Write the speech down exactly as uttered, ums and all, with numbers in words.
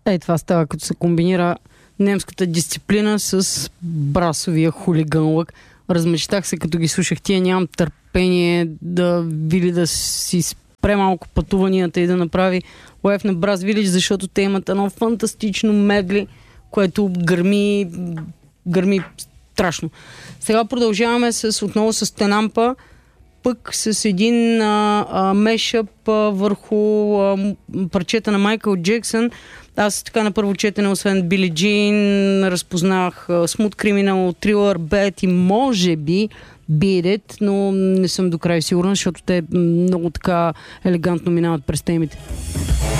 Е, това става като се комбинира немската дисциплина с брасовия хулиганлък. Размечтах се, като ги слушах тия, нямам търпение да Вили да си спре малко пътуванията и да направи лайф на Брас Вилидж, защото те имат едно фантастично медли, което гърми, гърми страшно. Сега продължаваме с, отново с Тенампа, пък с един а, а, мешъп а, върху а, парчета на Майкъл Джексън. Аз така на първо четене, освен Били Джин, разпознах а, Smooth Criminal, Thriller, Bad и може би Beat It, но не съм до край сигурна, защото те много така елегантно минават през темите.